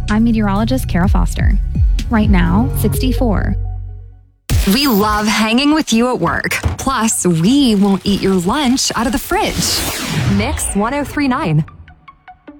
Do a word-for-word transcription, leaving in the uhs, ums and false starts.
I'm meteorologist Kara Foster. Right now, sixty-four. We love hanging with you at work. Plus, we won't eat your lunch out of the fridge. Mix one oh three point nine.